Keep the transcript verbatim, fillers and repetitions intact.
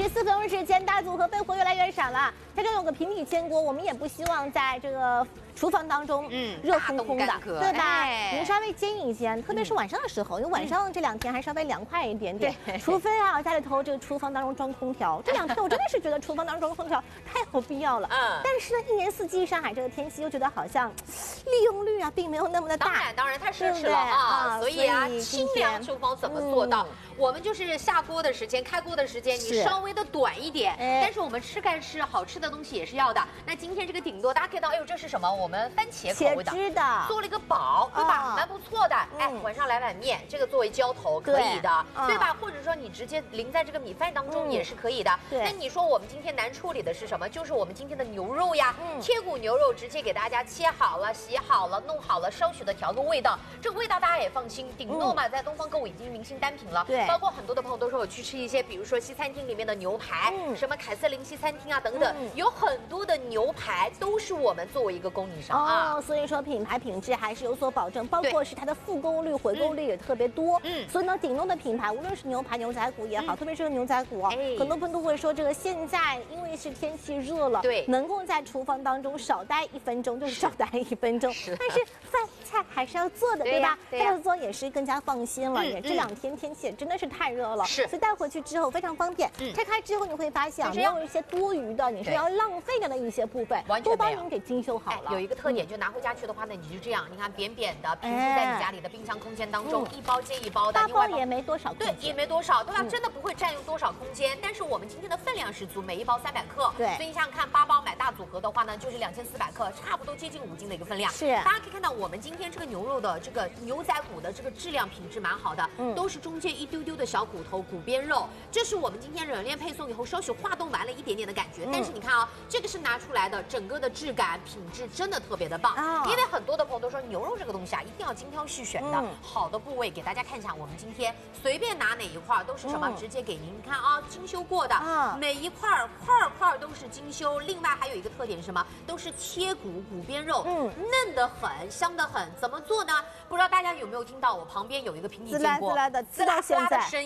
十四分钟之间，大组合备货越来越少了。它这有个平底煎锅，我们也不希望在这个厨房当中，嗯，热烘烘的，对吧？哎、你稍微煎一煎，特别是晚上的时候，因为晚上这两天还稍微凉快一点点。嗯、除非啊，家里头这个厨房当中装空调，这两天我真的是觉得厨房当中装空调太有必要了。嗯。但是呢，一年四季上海这个天气又觉得好像利用率啊，并没有那么的大。 当然，当然太奢侈了啊，所以啊，清凉厨房怎么做到？嗯、我们就是下锅的时间、开锅的时间，你稍微的短一点，但是我们吃干吃好吃的东西也是要的。那今天这个顶多大家看到，哎呦，这是什么？我们番茄口味的，做了一个煲，对吧？蛮不错的。哎，晚上来碗面，这个作为浇头可以的，对吧？或者说你直接淋在这个米饭当中也是可以的。那你说我们今天难处理的是什么？就是我们今天的牛肉呀，贴骨牛肉直接给大家切好了、洗好了、弄好了，稍许的调个味道。这个味道大家也放心，顶多嘛，在东方购物已经明星单品了。对，包括很多的朋友都说我去吃一些，比如说西餐厅里面的牛排，什么凯瑟琳西餐厅啊等等，有很多的牛排都是我们作为一个供应商啊。 哦，所以说品牌品质还是有所保证，包括是它的复购率、回购率也特别多。嗯，所以呢，顶弄的品牌，无论是牛排、牛仔骨也好，特别是牛仔骨啊，很多朋友都会说，这个现在因为是天气热了，对，能够在厨房当中少待一分钟就是少待一分钟，但是饭菜还是要做的，对吧？这样做也是更加放心了。也这两天天气也真的是太热了，是，所以带回去之后非常方便。拆开之后你会发现，没有一些多余的，你是要浪费掉的一些部分，都帮您给精修好了。 有一个特点，就拿回家去的话呢，你就这样，你看扁扁的平铺在你家里的冰箱空间当中，一包接一包的， 大包也没多少， 对，也没多少，对吧？真的不会占用多少空间。但是我们今天的分量十足，每一包三百克，对，所以你想想看，八包买大组合的话呢，就是两千四百克，差不多接近五斤的一个分量。是，大家可以看到，我们今天这个牛肉的这个牛仔骨的这个质量品质蛮好的，嗯，都是中间一丢丢的小骨头骨边肉，这是我们今天冷链配送以后稍许化冻完了一点点的感觉。嗯、但是你看啊，这个是拿出来的，整个的质感品质真的特别的棒。哦、因为很多的朋友都说牛肉这个东西啊，一定要精挑细选的，嗯、好的部位给大家看一下。我们今天随便拿哪一块都是什么，嗯、直接给您看啊，精修过的，嗯、每一块块块都是精修。另外还有一个特点是什么？都是切骨骨边肉，嗯，嫩得很，香得很。怎么做呢？不知道大家有没有听到我旁边有一个平底煎锅， 滋啦滋啦的，滋啦滋啦的声